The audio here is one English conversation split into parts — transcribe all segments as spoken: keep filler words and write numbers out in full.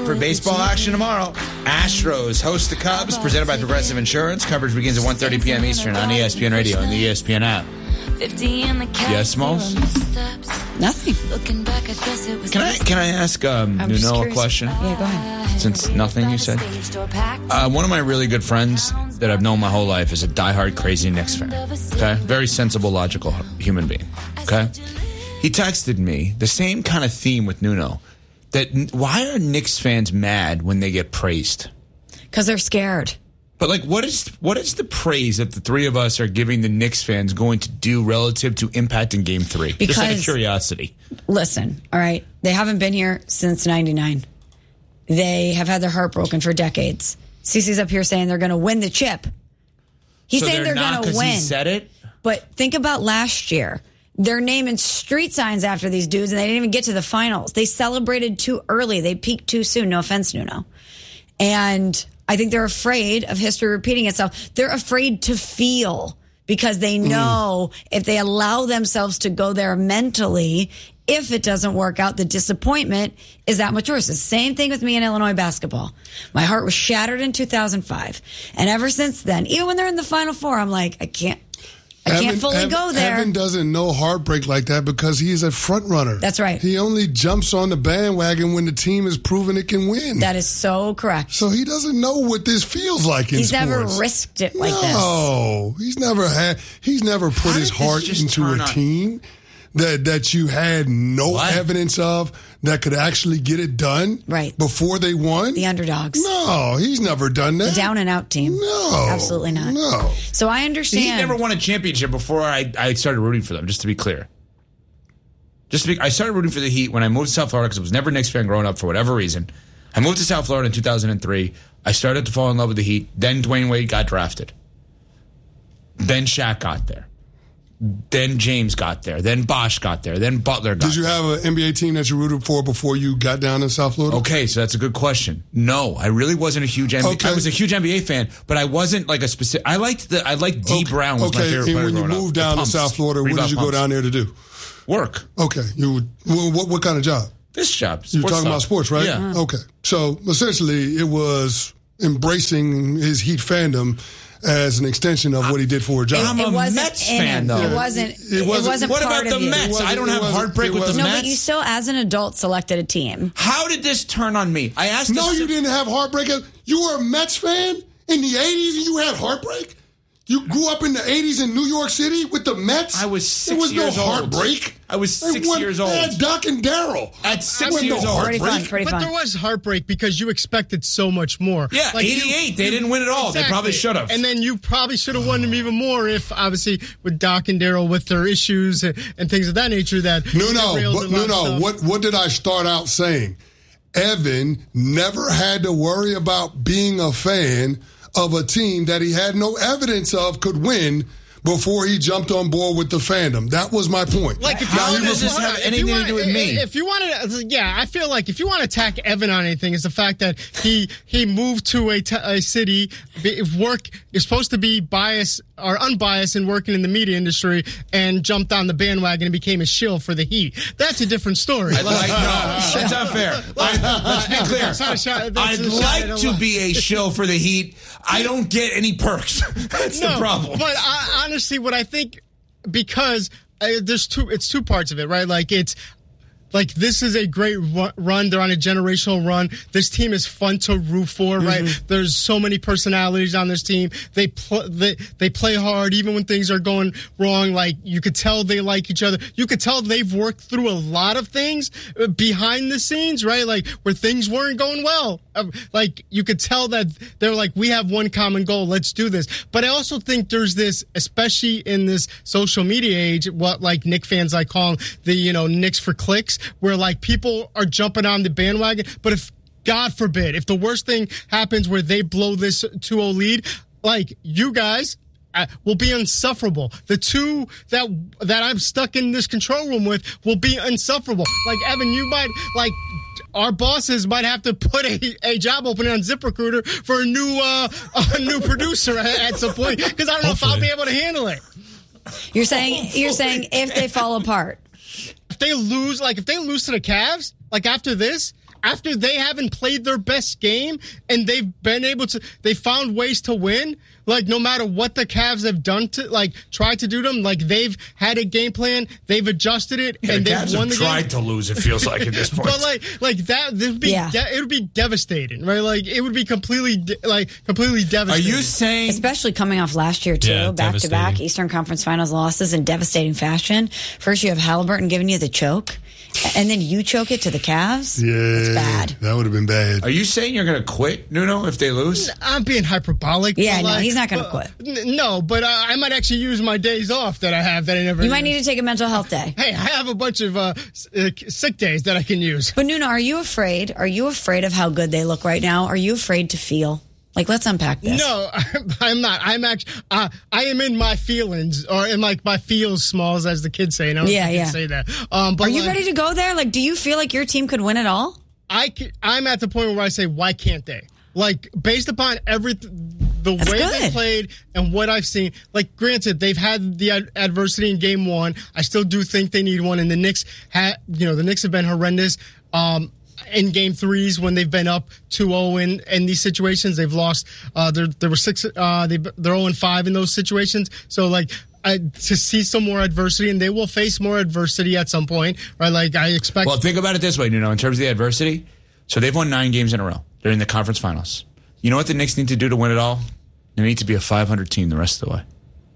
for baseball action tomorrow. Astros host the Cubs, presented by Progressive Insurance. Coverage begins at one thirty p.m. Eastern on E S P N Radio and the E S P N app. Yes, Smalls? Nothing. Can I can I ask um, Nuno a question? Yeah, go ahead. Since nothing, you said. Uh, one of my really good friends that I've known my whole life is a diehard crazy Knicks fan. Okay? Very sensible, logical human being. Okay? He texted me the same kind of theme with Nuno. That why are Knicks fans mad when they get praised? Because they're scared. But, like, what is what is the praise that the three of us are giving the Knicks fans going to do relative to impact in Game three? Because, just out of curiosity. Listen, all right, they haven't been here since ninety-nine. They have had their heart broken for decades. Cece's up here saying they're going to win the chip. He's so saying they're, they're going to win. He said it? But think about last year. They're naming street signs after these dudes, and they didn't even get to the finals. They celebrated too early. They peaked too soon. No offense, Nuno. And I think they're afraid of history repeating itself. They're afraid to feel because they know mm. if they allow themselves to go there mentally, if it doesn't work out, the disappointment is that much worse. It's the same thing with me in Illinois basketball. My heart was shattered in two thousand five. And ever since then, even when they're in the Final Four, I'm like, I can't. I can't Evan, fully Evan, go there. Evan doesn't know heartbreak like that because he is a front runner. That's right. He only jumps on the bandwagon when the team has proven it can win. That is so correct. So he doesn't know what this feels like in he's sports. He's never risked it like no, this. No, he's never had. He's never put How his heart into a on? team that that you had no what? evidence of that could actually get it done right before they won. The underdogs. No, he's never done that. The down and out team. No, absolutely not. No. So I understand. He never won a championship before I, I started rooting for them. Just to be clear, just to be, I started rooting for the Heat when I moved to South Florida because I was never a Knicks fan growing up for whatever reason. I moved to South Florida in two thousand three. I started to fall in love with the Heat. Then Dwayne Wade got drafted. Then Shaq got there. Then James got there. Then Bosh got there. Then Butler got there. Did you there. have an N B A team that you rooted for before you got down in South Florida? Okay, so that's a good question. No, I really wasn't a huge N B A. Okay. I was a huge N B A fan, but I wasn't like a specific. I liked the. I liked D okay. Brown was okay. my favorite and player when you growing moved up. down The to Pumps. South Florida, what Reebok did you Pumps. go down there to do? Work. Okay. You well, what what kind of job? This job. You're talking stuff. about sports, right? Yeah. Okay. So essentially, it was embracing his Heat fandom as an extension of what he did for a job. I'm a it wasn't Mets in fan, him. though. It wasn't. It It wasn't- wasn't. What part about the of you. Mets? I don't have heartbreak with the No, Mets. but you still, as an adult, selected a team. How did this turn on me? I asked. No, this- you didn't have heartbreak. You were a Mets fan in the eighties and you had heartbreak? You grew up in the eighties in New York City with the Mets? I was six There was years no old. heartbreak. I was They six went- years they old. had Doc and Daryl. At six There was years no old. Pretty heartbreak. fun. Pretty But fun. there was heartbreak because you expected so much more. Yeah, Like, you- eighty-eight. They didn't win at all. They probably should have. And then you probably should have won them even more if, obviously, with Doc and Daryl with their issues and, and things of that nature. That No, no, derailed but, a no, lot of no. stuff. What what did I start out saying? Evan never had to worry about being a fan of a team that he had no evidence of could win before he jumped on board with the fandom. That was my point. Like, if How you does this have if anything you to wanna- do with me? If you want to, yeah, I feel like if you want to attack Evan on anything, it's the fact that he he moved to a, t- a city, be- work is supposed to be biased or unbiased and working in the media industry, and jumped on the bandwagon and became a shill for the Heat. That's a different story. I'd like, no, that's not fair. I, let's be clear. That's not a shot- that's I'd a shot like at a to lot. be a shill for the Heat. I don't get any perks. That's the problem. But I, honestly, what I think, because uh, there's two, it's two parts of it, right? Like it's. Like, this is a great run. They're on a generational run. This team is fun to root for, right? Mm-hmm. There's so many personalities on this team. They, pl- they they play hard even when things are going wrong. Like, you could tell they like each other. You could tell they've worked through a lot of things behind the scenes, right? Like, where things weren't going well. Like, you could tell that they're like, we have one common goal. Let's do this. But I also think there's this, especially in this social media age, what like Knicks fans I call them, the, you know, Knicks for clicks, where like people are jumping on the bandwagon. But if, God forbid, if the worst thing happens where they blow this two oh lead, like you guys uh, will be insufferable. The two that that I'm stuck in this control room with will be insufferable. Like, Evan, you might, like, our bosses might have to put a, a job opening on ZipRecruiter for a new uh, a new producer at, at some point, because I don't know Hopefully. if I'll be able to handle it. You're saying you're saying if they fall apart. If they lose, like if they lose to the Cavs, like after this, after they haven't played their best game and they've been able to, they found ways to win. Like, no matter what the Cavs have done to, like, tried to do to them, like, they've had a game plan, they've adjusted it, yeah, and the they've Cavs won have the tried game. to lose, it feels like, at this point. But, like, like that, would be, Yeah. de- it would be devastating, right? Like, it would be completely, de- like, completely Are devastating. you saying... Especially coming off last year, too, Yeah, back to back devastating. Eastern Conference Finals losses in devastating fashion. First, you have Halliburton giving you the choke, and then you choke it to the Cavs. Yeah, It's bad. That would have been bad. Are you saying you're going to quit, Nuno, if they lose? I'm being hyperbolic. Yeah, but, no, like, he's not gonna but- quit. n- No, but uh, I might actually use my days off that I have that I never You might use. need to take a mental health day. Hey, I have a bunch of uh, s- uh, sick days that I can use. But Nuno, are you afraid? Are you afraid of how good they look right now? Are you afraid to feel? Like, let's unpack this. No, I'm not. I'm actually. Uh, I am in my feelings, or in like my feels smalls, as the kids say. And I don't Yeah, think yeah. kids say that. Um, but Are you like, ready to go there? Like, do you feel like your team could win it all? I can, I'm at the point where I say, why can't they? Like, based upon every the That's way they good. played and what I've seen. Like, granted, they've had the ad- adversity in game one. I still do think they need one. And the Knicks had, you know, the Knicks have been horrendous. Um, in game threes when they've been up two oh in, in these situations, they've lost. Uh, there, there were six. Uh, they they're oh and five in those situations. So like. I, to see some more adversity, and they will face more adversity at some point, right? Like I expect. Well, think about it this way, Nuno, in terms of the adversity. So they've won nine games in a row. They're in the conference finals. You know what the Knicks need to do to win it all? They need to be a five hundred team the rest of the way.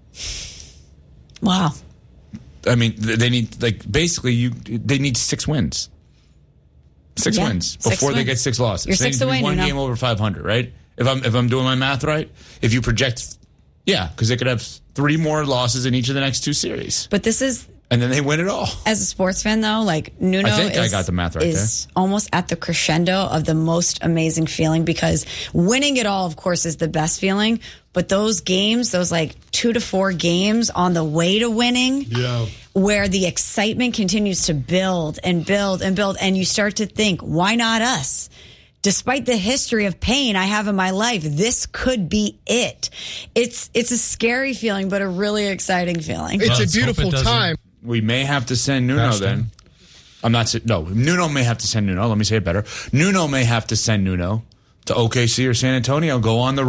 Wow. I mean, th- they need, like, basically, you. they need six wins. Six Yeah, wins six before they wins. get six losses. You're They six need to be away, one Nuno. game over five hundred, right? If I'm if I'm doing my math right, if you project, yeah, because they could have three more losses in each of the next two series, But this is, and then they win it all. as a sports fan, though, like Nuno I think I is, got the math right is almost at the crescendo of the most amazing feeling, because winning it all, of course, is the best feeling. But those games, those like two to four games on the way to winning, Yeah. where the excitement continues to build and build and build, and you start to think, why not us? Despite the history of pain I have in my life, this could be it. It's it's a scary feeling, but a really exciting feeling. it's Let's a hope beautiful it doesn't- time. We may have to send Nuno Crash then. them. I'm not. sa- No, Nuno may have to send Nuno. Let me say it better. Nuno may have to send Nuno to O K C or San Antonio. Go on the